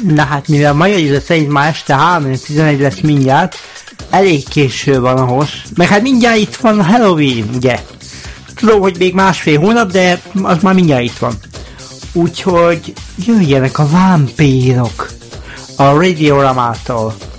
Na hát, mivel a mai idő szerint már este 3:11 lesz mindjárt, elég késő van ahhoz. Meg hát mindjárt itt van a Halloween, ugye? Tudom, hogy még 1,5 hónap, de az már mindjárt itt van. Úgyhogy jöjjenek a vámpírok a Radioramától.